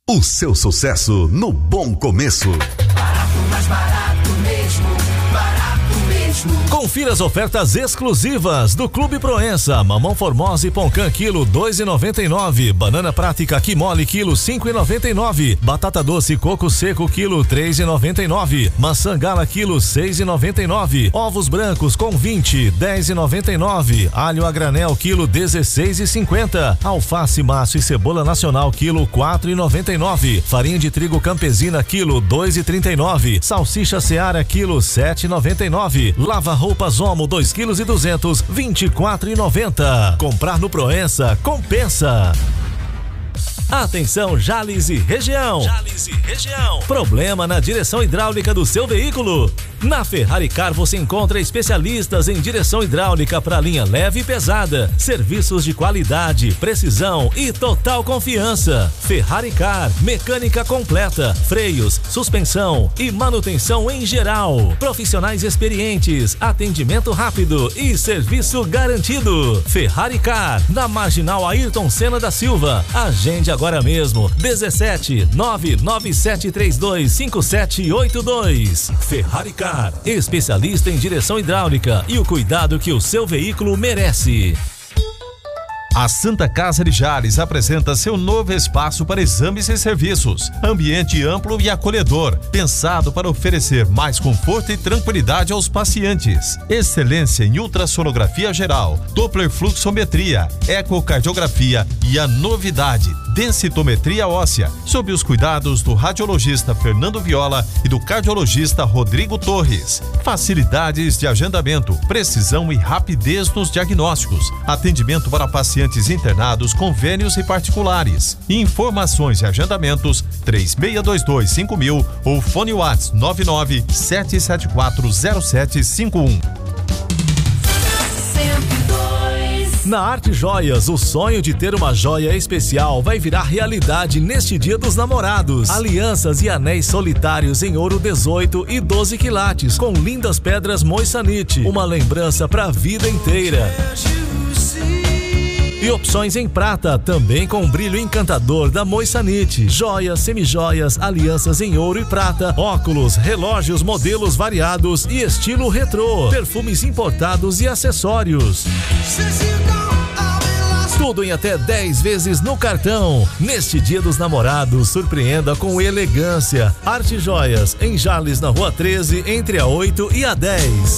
O seu sucesso no bom começo. Barato, mais barato mesmo. Barato mesmo. Confira as ofertas exclusivas do Clube Proença. Mamão Formosa e Poncã quilo 2,99. Banana prática Quimole quilo 5,99. Batata doce coco seco quilo 3,99. Maçã gala quilo 6,99. Ovos brancos com 20 10,99. Alho a granel quilo 16,50. Alface maço e cebola nacional quilo 4,99. Farinha de trigo campesina quilo 2,39. Salsicha Seara quilo 7,99. Lava roupas Omo 2,2 kg 24,90. Comprar no Proença compensa. Atenção, Jales e região. Problema na direção hidráulica do seu veículo? Na Ferrari Car você encontra especialistas em direção hidráulica para linha leve e pesada. Serviços de qualidade, precisão e total confiança. Ferrari Car, mecânica completa, freios, suspensão e manutenção em geral. Profissionais experientes, atendimento rápido e serviço garantido. Ferrari Car, na Marginal Ayrton Senna da Silva. Agende agora mesmo, 17 99732 5782. Ferrari Car, especialista em direção hidráulica e o cuidado que o seu veículo merece. A Santa Casa de Jales apresenta seu novo espaço para exames e serviços. Ambiente amplo e acolhedor, pensado para oferecer mais conforto e tranquilidade aos pacientes. Excelência em ultrassonografia geral, Doppler fluxometria, ecocardiografia e a novidade, densitometria óssea, sob os cuidados do radiologista Fernando Viola e do cardiologista Rodrigo Torres. Facilidades de agendamento, precisão e rapidez nos diagnósticos. Atendimento para pacientes internados, convênios e particulares. Informações e agendamentos 36225000 ou fone WhatsApp 997740751. Na Arte Joias, o sonho de ter uma joia especial vai virar realidade neste Dia dos Namorados. Alianças e anéis solitários em ouro 18 e 12 quilates com lindas pedras moissanite, uma lembrança para a vida inteira. E opções em prata, também com brilho encantador da moissanite. Joias, semijoias, alianças em ouro e prata, óculos, relógios, modelos variados e estilo retrô, perfumes importados e acessórios. Tudo em até 10 vezes no cartão. Neste Dia dos Namorados, surpreenda com elegância. Arte Joias, em Jales, na Rua 13, entre a 8 e a 10.